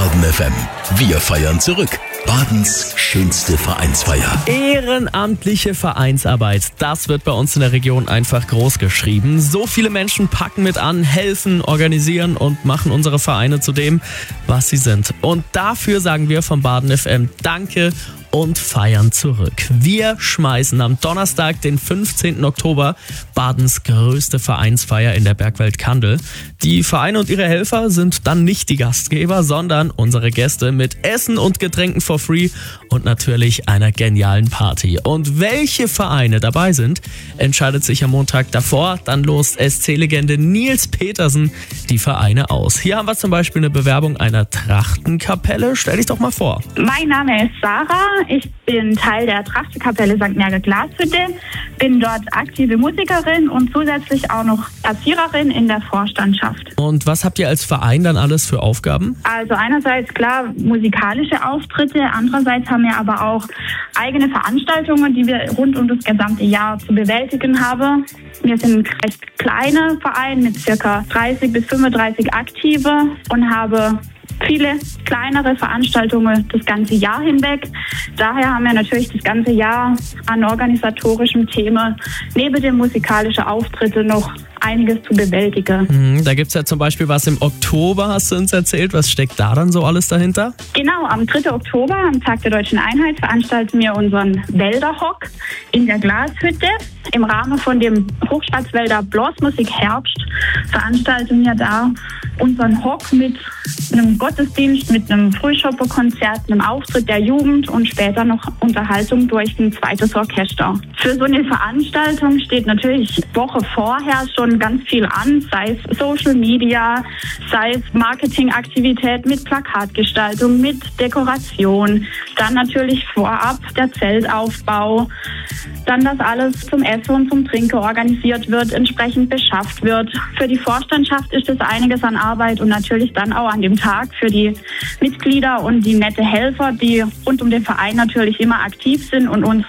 Baden FM. Wir feiern zurück. Badens schönste Vereinsfeier. Ehrenamtliche Vereinsarbeit, das wird bei uns in der Region einfach groß geschrieben. So viele Menschen packen mit an, helfen, organisieren und machen unsere Vereine zu dem, was sie sind. Und dafür sagen wir vom Baden FM Danke und feiern zurück. Wir schmeißen am Donnerstag, den 15. Oktober, Badens größte Vereinsfeier in der Bergwelt Kandel. Die Vereine und ihre Helfer sind dann nicht die Gastgeber, sondern unsere Gäste mit Essen und Getränken for free und natürlich einer genialen Party. Und welche Vereine dabei sind, entscheidet sich am Montag davor. Dann lost SC-Legende Nils Petersen die Vereine aus. Hier haben wir zum Beispiel eine Bewerbung einer Trachtenkapelle. Stell dich doch mal vor. Mein Name ist Sarah. Ich bin Teil der Trachtenkapelle St. Merge Glashütte, bin dort aktive Musikerin und zusätzlich auch noch Kassiererin in der Vorstandschaft. Und was habt ihr als Verein dann alles für Aufgaben? Also einerseits klar musikalische Auftritte, andererseits haben wir aber auch eigene Veranstaltungen, die wir rund um das gesamte Jahr zu bewältigen haben. Wir sind ein recht kleiner Verein mit ca. 30 bis 35 Aktive und haben viele kleinere Veranstaltungen das ganze Jahr hinweg. Daher haben wir natürlich das ganze Jahr an organisatorischem Thema neben den musikalischen Auftritten noch einiges zu bewältigen. Da gibt es ja zum Beispiel was im Oktober, hast du uns erzählt. Was steckt da dann so alles dahinter? Genau, am 3. Oktober, am Tag der Deutschen Einheit, veranstalten wir unseren Wälderhock in der Glashütte. Im Rahmen von dem Hochschwarzwälder Blasmusik Herbst veranstalten wir da unseren Hock mit einem Gottesdienst, mit einem Frühschopperkonzert, einem Auftritt der Jugend und später noch Unterhaltung durch ein zweites Orchester. Für so eine Veranstaltung steht natürlich Woche vorher schon ganz viel an, sei es Social Media, sei es Marketingaktivität mit Plakatgestaltung, mit Dekoration, dann natürlich vorab der Zeltaufbau, dann dass alles zum Essen und zum Trinken organisiert wird, entsprechend beschafft wird. Für die Vorstandschaft ist es einiges an Arbeit und natürlich dann auch an dem Tag für die Mitglieder und die nette Helfer, die rund um den Verein natürlich immer aktiv sind und uns